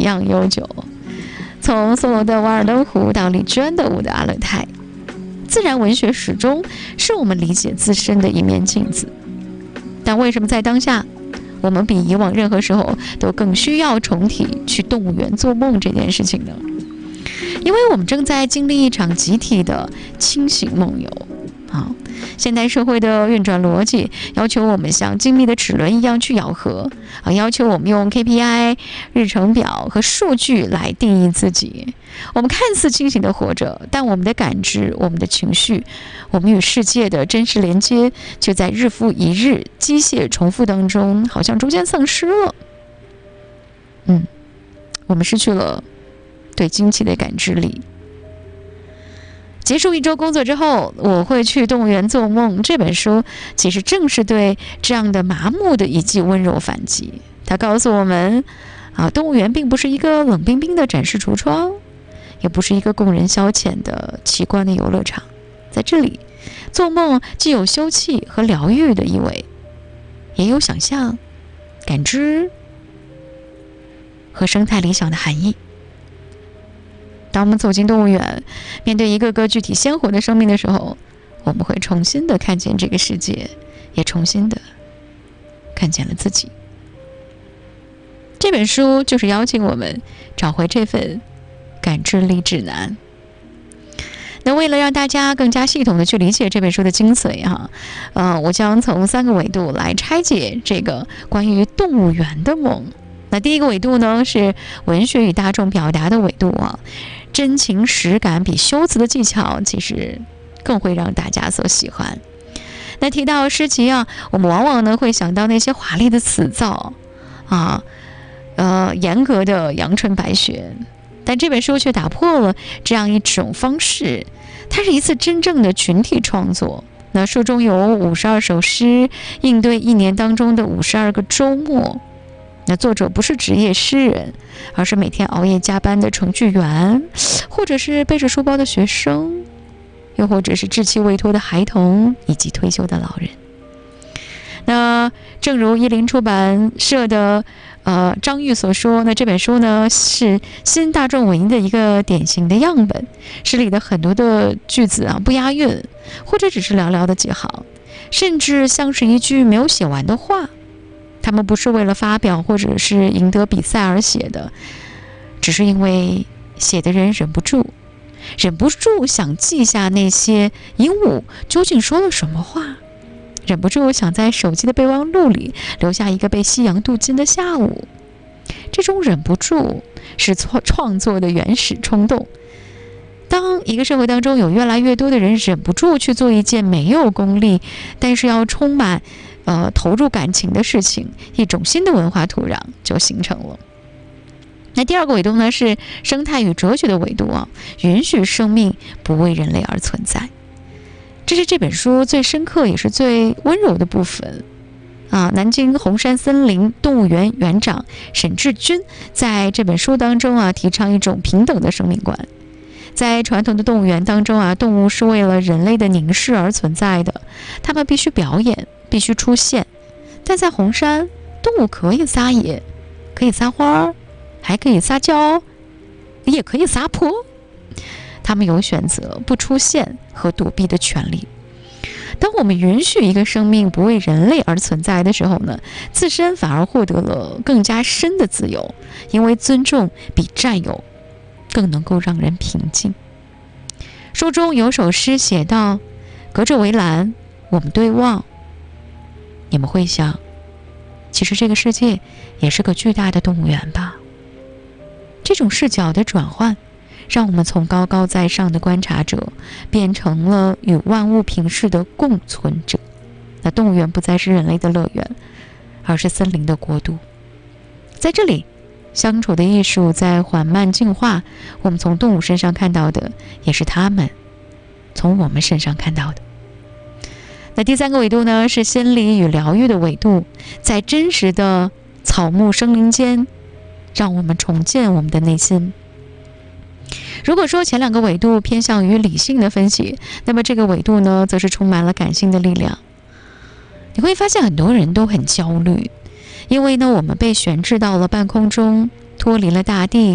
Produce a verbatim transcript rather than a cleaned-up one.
样悠久。从梭罗的《瓦尔登湖》到丽娟的《我的阿勒泰》，自然文学始终是我们理解自身的一面镜子。但为什么在当下，我们比以往任何时候都更需要重提去动物园做梦这件事情呢？因为我们正在经历一场集体的清醒梦游啊！现代社会的运转逻辑要求我们像精密的齿轮一样去咬合啊，要求我们用 K P I、日程表和数据来定义自己。我们看似清醒的活着，但我们的感知、我们的情绪、我们与世界的真实连接，就在日复一日机械重复当中，好像逐渐丧失了。嗯，我们失去了对惊奇的感知力。结束一周工作之后，我会去动物园做梦。这本书其实正是对这样的麻木的一记温柔反击。它告诉我们，啊，动物园并不是一个冷冰冰的展示橱窗，也不是一个供人消遣的奇观的游乐场。在这里，做梦既有休憩和疗愈的意味，也有想象、感知和生态理想的含义。当我们走进动物园，面对一个个具体鲜活的生命的时候，我们会重新的看见这个世界，也重新的看见了自己。这本书就是邀请我们找回这份感知力指南。那为了让大家更加系统的去理解这本书的精髓哈，呃，我将从三个维度来拆解这个关于动物园的梦。那第一个维度呢，是文学与大众表达的维度啊，真情实感比修辞的技巧其实更会让大家所喜欢。那提到诗集啊，我们往往呢会想到那些华丽的词藻啊，呃，严格的阳春白雪，但这本书却打破了这样一种方式，它是一次真正的群体创作。那书中有五十二首诗，应对一年当中的五十二个周末。那作者不是职业诗人，而是每天熬夜加班的程序员，或者是背着书包的学生，又或者是稚气未脱的孩童，以及退休的老人。那正如译林出版社的呃张玉所说，那这本书呢是新大众文艺的一个典型的样本，诗里的很多的句子啊不押韵，或者只是寥寥的几行，甚至像是一句没有写完的话。他们不是为了发表或者是赢得比赛而写的，只是因为写的人忍不住，忍不住想记下那些鹦鹉究竟说了什么话，忍不住想在手机的备忘录里留下一个被夕阳镀金的下午。这种忍不住是创作的原始冲动。当一个社会当中有越来越多的人忍不住去做一件没有功利，但是要充满呃，投入感情的事情，一种新的文化土壤就形成了。那第二个维度呢，是生态与哲学的维度啊，允许生命不为人类而存在。这是这本书最深刻也是最温柔的部分啊。南京红山森林动物园园长沈志军在这本书当中啊，提倡一种平等的生命观。在传统的动物园当中啊，动物是为了人类的凝视而存在的，它们必须表演，必须出现。但在红山，动物可以撒野，可以撒花，还可以撒娇，也可以撒泼。它们有选择不出现和躲避的权利。当我们允许一个生命不为人类而存在的时候呢，自身反而获得了更加深的自由，因为尊重比占有更能够让人平静。书中有首诗写道：隔着围栏，我们对望。你们会想，其实这个世界也是个巨大的动物园吧？这种视角的转换，让我们从高高在上的观察者，变成了与万物平视的共存者。那动物园不再是人类的乐园，而是森林的国度。在这里，相处的艺术在缓慢进化，我们从动物身上看到的，也是他们从我们身上看到的。那第三个维度呢，是心理与疗愈的维度，在真实的草木生灵间，让我们重建我们的内心。如果说前两个维度偏向于理性的分析，那么这个维度呢，则是充满了感性的力量。你会发现很多人都很焦虑，因为呢，我们被悬置到了半空中， 脱离了大地，